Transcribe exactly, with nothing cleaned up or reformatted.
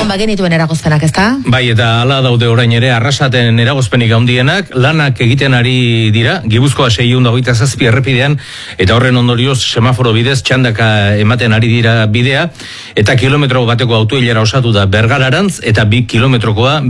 Arrasaten bagenituen eragozpenak, ezta? Bai, eta hala daude orain ere Arrasaten eragozpenik handienak, lanak egiten ari dira, Gipuzkoa seiehun eta hogeita zazpi errepidean, eta horren ondorioz semaforo bidez txandaka ematen ari dira bidea, eta kilometro bateko autoilera osatu da Bergararantz, eta bi kilometrokoa